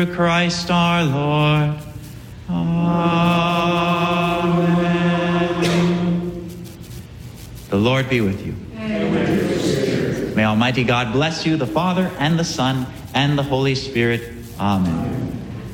Christ our Lord. Amen. The Lord be with you. And with your spirit. May Almighty God bless you, the Father, and the Son, and the Holy Spirit. Amen.